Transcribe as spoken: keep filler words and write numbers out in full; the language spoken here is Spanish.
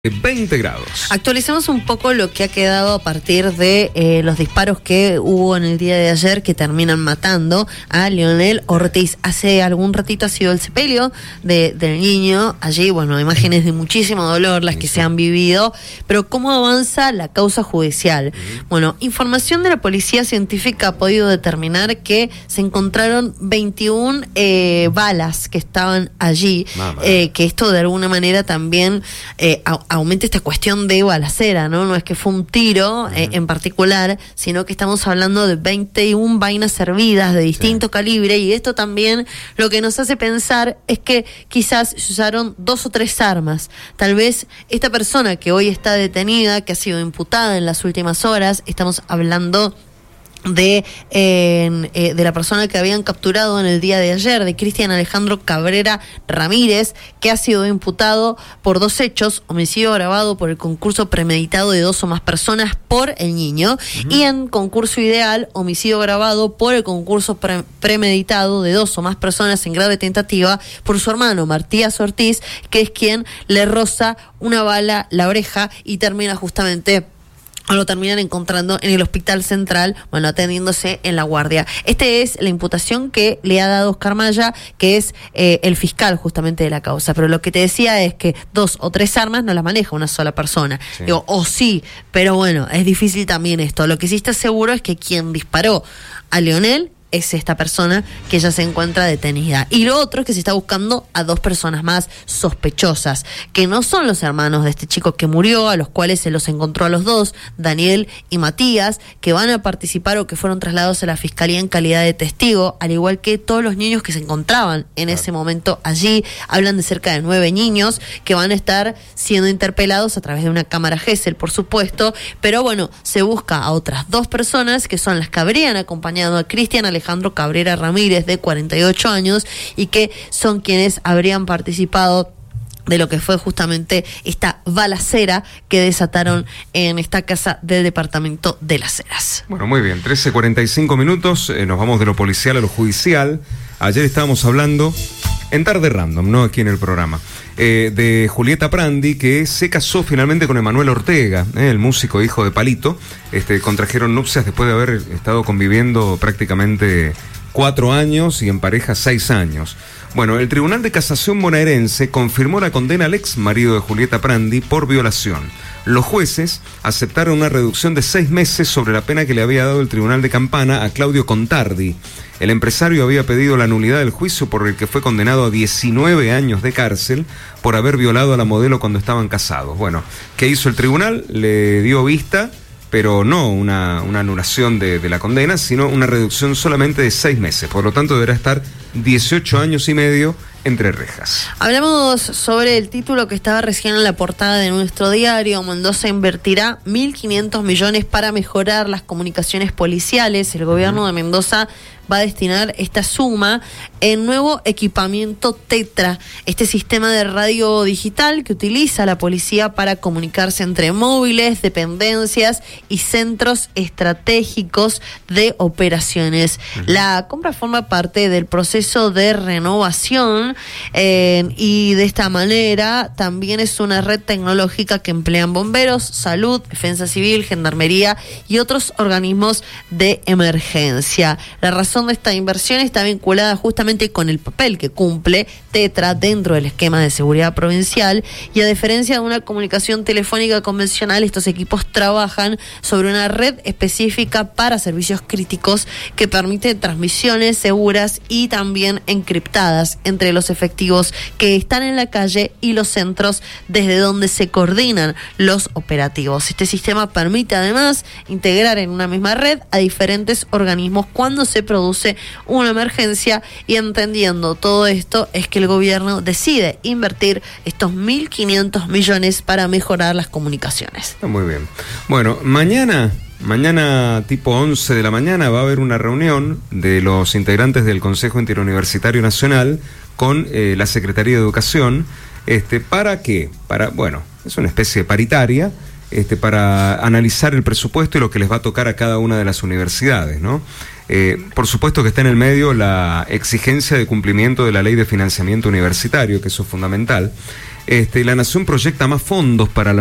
veinte grados. Actualicemos un poco lo que ha quedado a partir de eh, los disparos que hubo en el día de ayer que terminan matando a Leonel Ortiz. Hace algún ratito ha sido el sepelio de, del niño. Allí, bueno, imágenes de muchísimo dolor las que se han vivido. Pero ¿cómo avanza la causa judicial? Bueno, información de la policía científica ha podido determinar que se encontraron veintiuna eh, balas que estaban allí. Eh, que esto de alguna manera también eh, aumenta esta cuestión de balacera, ¿no? No es que fue un tiro uh-huh. eh, en particular, sino que estamos hablando de veintiuna vainas servidas de distinto sí. calibre, y esto también lo que nos hace pensar es que quizás se usaron dos o tres armas. Tal vez esta persona que hoy está detenida, que ha sido imputada en las últimas horas, estamos hablando de eh, eh, de la persona que habían capturado en el día de ayer, de Cristian Alejandro Cabrera Ramírez, que ha sido imputado por dos hechos: homicidio agravado por el concurso premeditado de dos o más personas por el niño, uh-huh. y en concurso ideal, homicidio agravado por el concurso pre- premeditado de dos o más personas en grave tentativa por su hermano Matías Ortiz, que es quien le roza una bala la oreja y termina justamente o lo terminan encontrando en el hospital central, bueno, atendiéndose en La Guardia. Esta es la imputación que le ha dado Oscar Maya, que es eh, el fiscal justamente de la causa. Pero lo que te decía es que dos o tres armas no las maneja una sola persona. Sí. Digo, o sí, pero bueno, es difícil también esto. Lo que sí está seguro es que quien disparó a Leonel es esta persona que ya se encuentra detenida. Y lo otro es que se está buscando a dos personas más sospechosas, que no son los hermanos de este chico que murió, a los cuales se los encontró a los dos, Daniel y Matías, que van a participar o que fueron trasladados a la fiscalía en calidad de testigo, al igual que todos los niños que se encontraban en ese momento allí. Hablan de cerca de nueve niños que van a estar siendo interpelados a través de una cámara Gesell, por supuesto, pero bueno, se busca a otras dos personas que son las que habrían acompañado a Cristian Alejandro Alejandro Cabrera Ramírez, de cuarenta y ocho años, y que son quienes habrían participado de lo que fue justamente esta balacera que desataron en esta casa del departamento de Las Heras. Bueno, muy bien, trece cuarenta y cinco minutos, eh, nos vamos de lo policial a lo judicial. Ayer estábamos hablando, en Tarde Random, ¿no? Aquí en el programa, eh, de Julieta Prandi, que se casó finalmente con Emanuel Ortega, eh, el músico hijo de Palito. Este, contrajeron nupcias después de haber estado conviviendo prácticamente cuatro años y en pareja seis años. Bueno, el Tribunal de Casación bonaerense confirmó la condena al ex marido de Julieta Prandi por violación. Los jueces aceptaron una reducción de seis meses sobre la pena que le había dado el Tribunal de Campana a Claudio Contardi. El empresario había pedido la nulidad del juicio por el que fue condenado a diecinueve años de cárcel por haber violado a la modelo cuando estaban casados. Bueno, ¿qué hizo el tribunal? Le dio vista, pero no una, una anulación de, de la condena, sino una reducción solamente de seis meses. Por lo tanto, deberá estar dieciocho años y medio entre rejas. Hablamos sobre el título que estaba recién en la portada de nuestro diario. Mendoza invertirá mil quinientos millones para mejorar las comunicaciones policiales. El gobierno de Mendoza va a destinar esta suma en nuevo equipamiento Tetra, este sistema de radio digital que utiliza la policía para comunicarse entre móviles, dependencias y centros estratégicos de operaciones. Uh-huh. La compra forma parte del proceso de renovación eh, y de esta manera también es una red tecnológica que emplean bomberos, salud, defensa civil, gendarmería y otros organismos de emergencia. La razón de esta inversión está vinculada justamente con el papel que cumple Tetra dentro del esquema de seguridad provincial, y a diferencia de una comunicación telefónica convencional, estos equipos trabajan sobre una red específica para servicios críticos que permite transmisiones seguras y también encriptadas entre los efectivos que están en la calle y los centros desde donde se coordinan los operativos. Este sistema permite además integrar en una misma red a diferentes organismos cuando se produce una emergencia, y entendiendo todo esto es que el gobierno decide invertir estos mil quinientos millones para mejorar las comunicaciones. Muy bien. Bueno, mañana, mañana tipo once de la mañana va a haber una reunión de los integrantes del Consejo Interuniversitario Nacional con eh, la Secretaría de Educación. Este, ¿para qué? Para, bueno, es una especie de paritaria, este, para analizar el presupuesto y lo que les va a tocar a cada una de las universidades, ¿no? Eh, por supuesto que está en el medio la exigencia de cumplimiento de la Ley de Financiamiento Universitario, que eso es fundamental. Este, la Nación proyecta más fondos para la